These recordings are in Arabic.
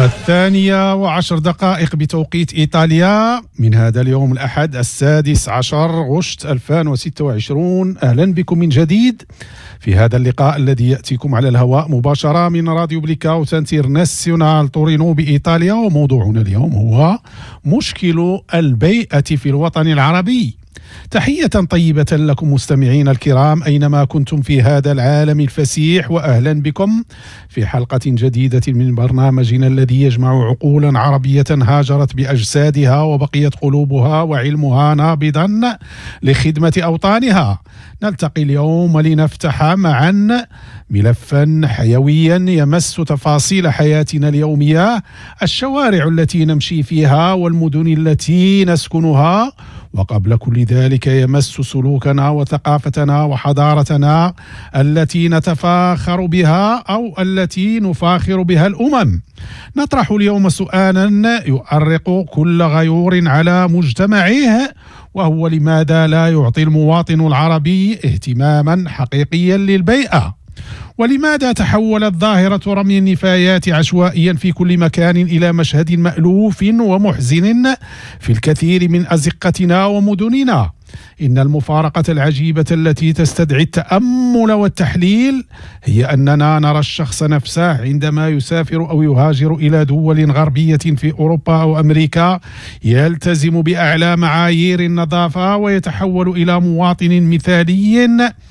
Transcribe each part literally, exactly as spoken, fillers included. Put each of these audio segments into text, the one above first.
الثانية وعشر دقائق بتوقيت إيطاليا من هذا اليوم الأحد السادس عشر غشت ألفين وستة وعشرين. أهلا بكم من جديد في هذا اللقاء الذي يأتيكم على الهواء مباشرة من راديو بليكاوت انترناسيونال تورينو بإيطاليا. وموضوعنا اليوم هو مشكل البيئة في الوطن العربي. تحية طيبة لكم مستمعين الكرام أينما كنتم في هذا العالم الفسيح، وأهلا بكم في حلقة جديدة من برنامجنا الذي يجمع عقولا عربية هاجرت بأجسادها وبقيت قلوبها وعلمها نابضا لخدمة أوطانها. نلتقي اليوم لنفتح معا ملفا حيويا يمس تفاصيل حياتنا اليومية، الشوارع التي نمشي فيها والمدن التي نسكنها، وقبل كل ذلك يمس سلوكنا وثقافتنا وحضارتنا التي نتفاخر بها أو التي نفاخر بها الأمم. نطرح اليوم سؤالا يؤرق كل غيور على مجتمعه، وهو لماذا لا يعطي المواطن العربي اهتماما حقيقيا للبيئة؟ ولماذا تحولت ظاهرة رمي النفايات عشوائيا في كل مكان إلى مشهد مألوف ومحزن في الكثير من أزقتنا ومدننا؟ إن المفارقة العجيبة التي تستدعي التأمل والتحليل هي أننا نرى الشخص نفسه عندما يسافر أو يهاجر إلى دول غربية في أوروبا أو أمريكا يلتزم بأعلى معايير النظافة ويتحول إلى مواطن مثالي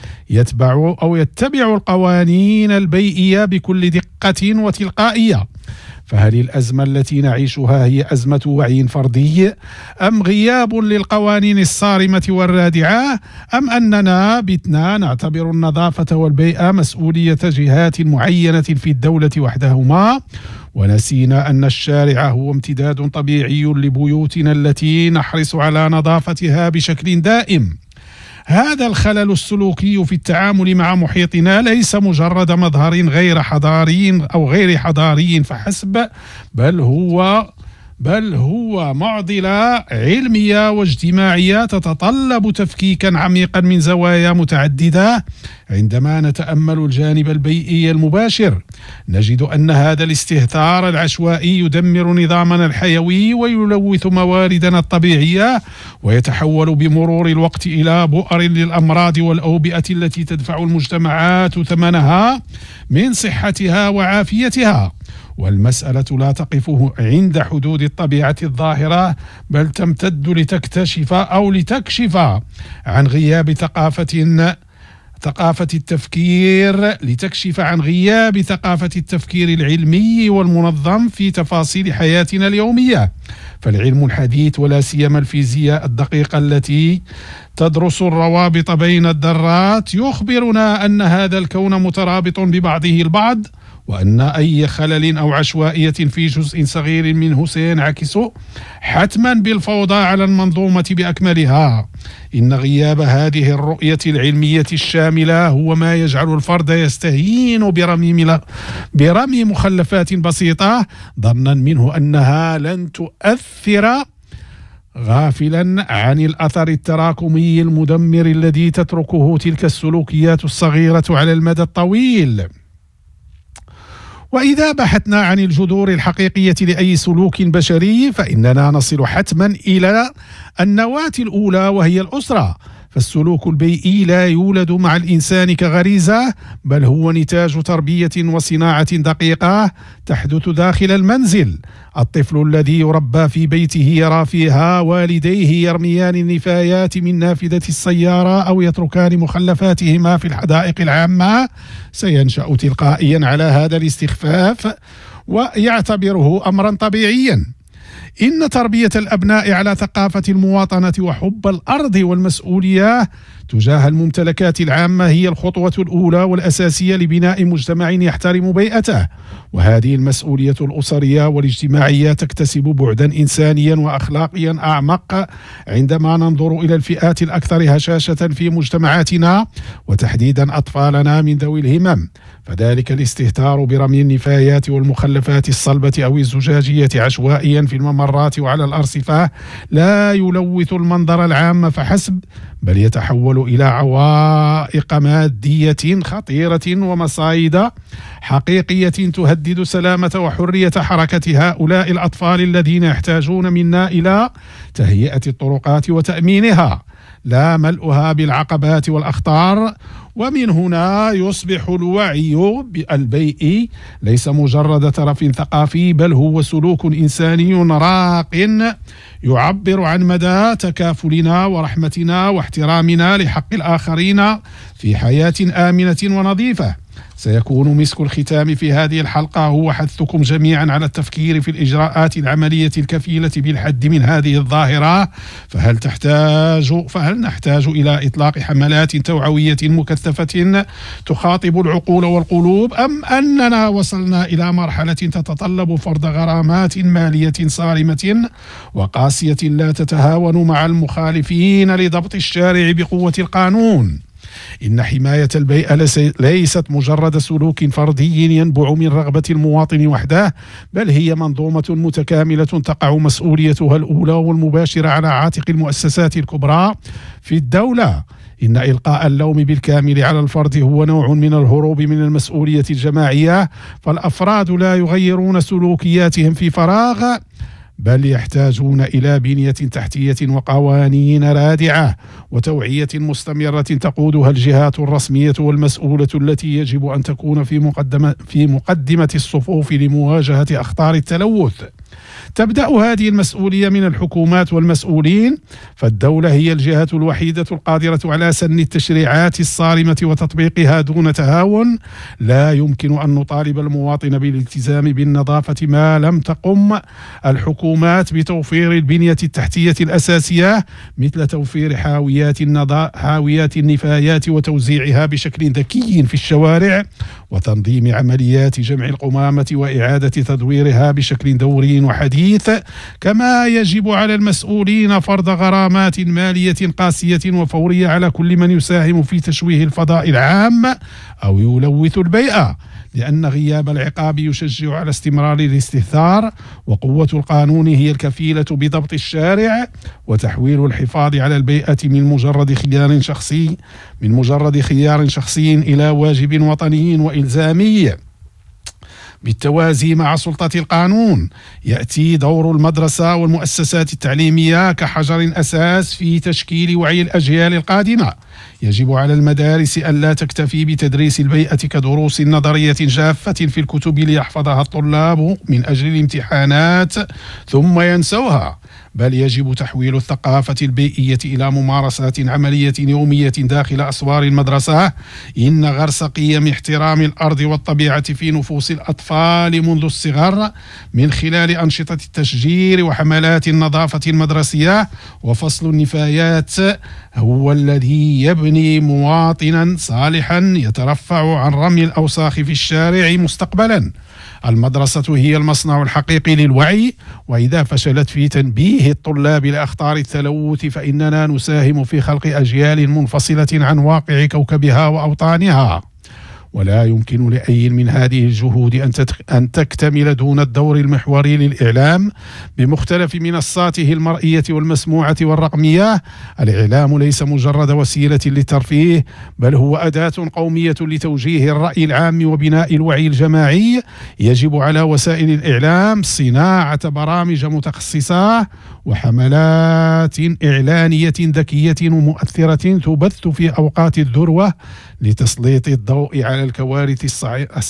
يتبع أو يتبع القوانين البيئية بكل دقة وتلقائية. فهل الأزمة التي نعيشها هي أزمة وعي فردي، أم غياب للقوانين الصارمة والرادعة، أم أننا بتنا نعتبر النظافة والبيئة مسؤولية جهات معينة في الدولة وحدهما، ونسينا أن الشارع هو امتداد طبيعي لبيوتنا التي نحرص على نظافتها بشكل دائم؟ هذا الخلل السلوكي في التعامل مع محيطنا ليس مجرد مظهر غير حضاري أو غير حضاري فحسب، بل هو بل هو معضلة علمية واجتماعية تتطلب تفكيكا عميقا من زوايا متعددة. عندما نتأمل الجانب البيئي المباشر نجد أن هذا الاستهتار العشوائي يدمر نظامنا الحيوي ويلوث مواردنا الطبيعية، ويتحول بمرور الوقت إلى بؤر للأمراض والأوبئة التي تدفع المجتمعات ثمنها من صحتها وعافيتها. والمسألة لا تقف عند حدود الطبيعة الظاهرة، بل تمتد لتكتشف أو لتكشف عن غياب ثقافة ثقافة التفكير لتكشف عن غياب ثقافة التفكير العلمي والمنظم في تفاصيل حياتنا اليومية. فالعلم الحديث ولا سيما الفيزياء الدقيقة التي تدرس الروابط بين الذرات يخبرنا أن هذا الكون مترابط ببعضه البعض، وأن أي خلل أو عشوائية في جزء صغير منه سينعكس حتما بالفوضى على المنظومة بأكملها. إن غياب هذه الرؤية العلمية الشاملة هو ما يجعل الفرد يستهين برمي, برمي مخلفات بسيطة ظنا منه أنها لن تؤثر، غافلا عن الأثر التراكمي المدمر الذي تتركه تلك السلوكيات الصغيرة على المدى الطويل. وإذا بحثنا عن الجذور الحقيقية لأي سلوك بشري فإننا نصل حتما إلى النواة الأولى وهي الأسرة. فالسلوك البيئي لا يولد مع الإنسان كغريزة، بل هو نتاج تربية وصناعة دقيقة تحدث داخل المنزل. الطفل الذي يربى في بيته يرى فيها والديه يرميان النفايات من نافذة السيارة أو يتركان مخلفاتهما في الحدائق العامة سينشأ تلقائيا على هذا الاستخفاف ويعتبره أمرا طبيعيا. إن تربية الأبناء على ثقافة المواطنة وحب الأرض والمسؤولية تجاه الممتلكات العامة هي الخطوة الأولى والأساسية لبناء مجتمع يحترم بيئته. وهذه المسؤولية الأسرية والاجتماعية تكتسب بعدا إنسانيا وأخلاقيا أعمق عندما ننظر إلى الفئات الأكثر هشاشة في مجتمعاتنا، وتحديدا أطفالنا من ذوي الهمم. فذلك الاستهتار برمي النفايات والمخلفات الصلبة أو الزجاجية عشوائيا في الممرات وعلى الأرصفة لا يلوث المنظر العام فحسب، بل يتحول تتحول إلى عوائق مادية خطيرة ومصايد حقيقية تهدد سلامة وحرية حركة هؤلاء الأطفال الذين يحتاجون منا إلى تهيئة الطرقات وتأمينها، لا ملؤها بالعقبات والأخطار. ومن هنا يصبح الوعي البيئي ليس مجرد ترف ثقافي، بل هو سلوك إنساني راق يعبر عن مدى تكافلنا ورحمتنا واحترامنا لحق الآخرين في حياة آمنة ونظيفة. سيكون مسك الختام في هذه الحلقة هو حثكم جميعا على التفكير في الإجراءات العملية الكفيلة بالحد من هذه الظاهرة. فهل تحتاج فهل نحتاج إلى إطلاق حملات توعوية مكثفة تخاطب العقول والقلوب، أم أننا وصلنا إلى مرحلة تتطلب فرض غرامات مالية صارمة وقاسية لا تتهاون مع المخالفين لضبط الشارع بقوة القانون؟ إن حماية البيئة ليست مجرد سلوك فردي ينبع من رغبة المواطن وحده، بل هي منظومة متكاملة تقع مسؤوليتها الأولى والمباشرة على عاتق المؤسسات الكبرى في الدولة. إن إلقاء اللوم بالكامل على الفرد هو نوع من الهروب من المسؤولية الجماعية، فالأفراد لا يغيرون سلوكياتهم في فراغ، بل يحتاجون إلى بنية تحتية وقوانين رادعة وتوعية مستمرة تقودها الجهات الرسمية والمسؤولة التي يجب أن تكون في مقدمة في مقدمة الصفوف لمواجهة أخطار التلوث. تبدأ هذه المسؤولية من الحكومات والمسؤولين، فالدولة هي الجهة الوحيدة القادرة على سن التشريعات الصارمة وتطبيقها دون تهاون. لا يمكن أن نطالب المواطن بالالتزام بالنظافة ما لم تقم الحكومات بتوفير البنية التحتية الأساسية، مثل توفير حاويات النظا... حاويات النفايات وتوزيعها بشكل ذكي في الشوارع، وتنظيم عمليات جمع القمامة وإعادة تدويرها بشكل دوري وحديث. كما يجب على المسؤولين فرض غرامات مالية قاسية وفورية على كل من يساهم في تشويه الفضاء العام أو يلوث البيئة، لأن غياب العقاب يشجع على استمرار الاستهثار، وقوة القانون هي الكفيلة بضبط الشارع وتحويل الحفاظ على البيئة من مجرد خيار شخصي من مجرد خيار شخصي إلى واجب وطني وإلزامي. بالتوازي مع سلطة القانون يأتي دور المدرسة والمؤسسات التعليمية كحجر أساس في تشكيل وعي الأجيال القادمة. يجب على المدارس ألا تكتفي بتدريس البيئة كدروس نظرية جافة في الكتب ليحفظها الطلاب من أجل الامتحانات ثم ينسوها، بل يجب تحويل الثقافة البيئية إلى ممارسات عملية يومية داخل أسوار المدرسة. إن غرس قيم احترام الأرض والطبيعة في نفوس الأطفال منذ الصغر من خلال أنشطة التشجير وحملات النظافة المدرسية وفصل النفايات هو الذي يبني مواطنا صالحا يترفع عن رمي الأوساخ في الشارع مستقبلا. المدرسة هي المصنع الحقيقي للوعي، وإذا فشلت في تنبيه الطلاب لأخطار التلوث فإننا نساهم في خلق أجيال منفصلة عن واقع كوكبها وأوطانها. ولا يمكن لأي من هذه الجهود أن, أن تكتمل دون الدور المحوري للإعلام بمختلف منصاته المرئية والمسموعة والرقمية. الإعلام ليس مجرد وسيلة للترفيه، بل هو أداة قومية لتوجيه الرأي العام وبناء الوعي الجماعي. يجب على وسائل الإعلام صناعة برامج متخصصة وحملات إعلانية ذكية ومؤثرة تبث في أوقات الذروة لتسليط الضوء على الكوارث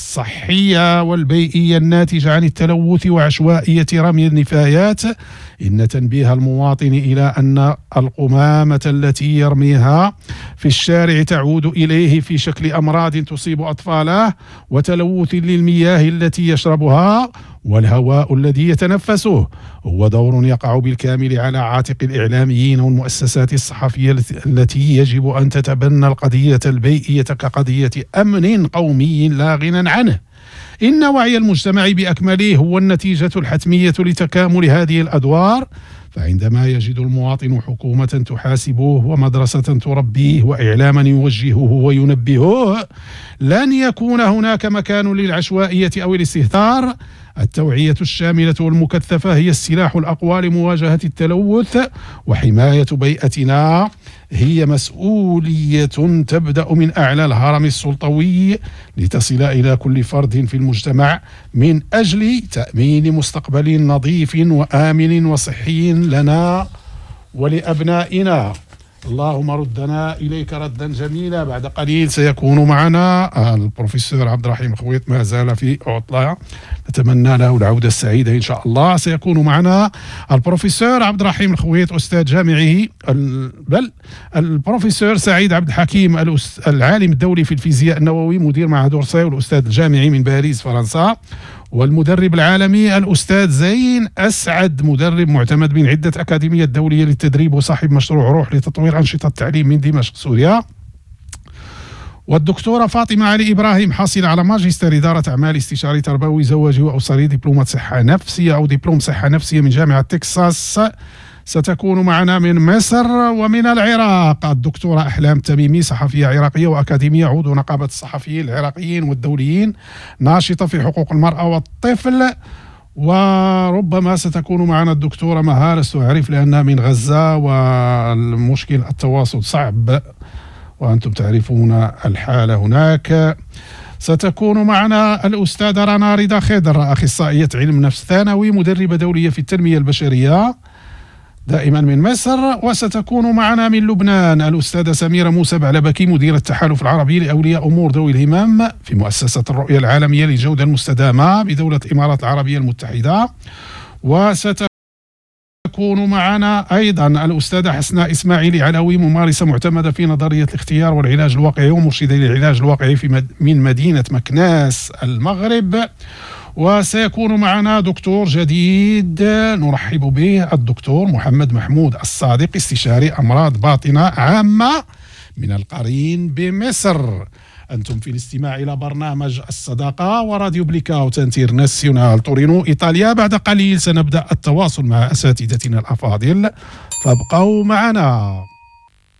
الصحية والبيئية الناتجة عن التلوث وعشوائية رمي النفايات. إن تنبيه المواطن إلى أن القمامة التي يرميها في الشارع تعود إليه في شكل أمراض تصيب أطفاله، وتلوث للمياه التي يشربها والهواء الذي يتنفسه، هو دور يقع بالكامل على عاتق الإعلاميين والمؤسسات الصحفية التي يجب أن تتبنى القضية البيئية كقضية أمن قومي لا غنى عنه. إن وعي المجتمع بأكمله هو النتيجة الحتمية لتكامل هذه الأدوار، فعندما يجد المواطن حكومة تحاسبه ومدرسة تربيه وإعلاما يوجهه وينبهه، لن يكون هناك مكان للعشوائية أو الاستهتار. التوعية الشاملة والمكثفة هي السلاح الأقوى لمواجهة التلوث وحماية بيئتنا. هي مسؤولية تبدأ من أعلى الهرم السلطوي لتصل إلى كل فرد في المجتمع من أجل تأمين مستقبل نظيف وآمن وصحي لنا ولأبنائنا. اللهم ردنا إليك ردا جميلا. بعد قليل سيكون معنا البروفيسور عبد الرحيم الخويط، ما زال في عطلة، نتمنى له العودة السعيدة إن شاء الله. سيكون معنا البروفيسور عبد الرحيم الخويط أستاذ جامعه، بل البروفيسور سعيد عبد الحكيم العالم الدولي في الفيزياء النووي مدير معهد أورساي والأستاذ الجامعي من باريس فرنسا، والمدرب العالمي الأستاذ زين أسعد مدرب معتمد من عدة أكاديميات دولية للتدريب وصاحب مشروع روح لتطوير أنشطة التعليم من دمشق سوريا، والدكتورة فاطمة علي إبراهيم حاصلة على ماجستير إدارة أعمال استشاري تربوي زواجي وأسري دبلومة صحة نفسية أو دبلوم صحة نفسية من جامعة تكساس. ستكون معنا من مصر ومن العراق الدكتورة أحلام تميمي، صحفية عراقية وأكاديمية، عضو نقابة الصحفيين العراقيين والدوليين، ناشطة في حقوق المرأة والطفل. وربما ستكون معنا الدكتورة مها، لست أعرف لأنها من غزة والمشكل التواصل صعب وأنتم تعرفون الحالة هناك. ستكون معنا الأستاذة رنا رضا خضر، أخصائية علم نفس ثانوي، مدربة دولية في التنمية البشرية دائما من مصر. وستكون معنا من لبنان الأستاذة سميرة موسى بعلبكي، مدير التحالف العربي لأولياء أمور ذوي الهمم في مؤسسة الرؤية العالمية للجودة المستدامة بدولة الإمارات العربية المتحدة. وستكون معنا أيضا الأستاذة حسناء إسماعيلي علوي، ممارسة معتمدة في نظرية الاختيار والعلاج الواقعي ومرشدة للعلاج الواقعي في مد من مدينة مكناس المغرب. وسيكون معنا دكتور جديد نرحب به، الدكتور محمد محمود الصادق، استشاري أمراض باطنة عامة من القرين بمصر. أنتم في الاستماع إلى برنامج الصداقة وراديو بليكاوت انترناسيونال تورينو إيطاليا. بعد قليل سنبدأ التواصل مع أساتذتنا الأفاضل، فابقوا معنا.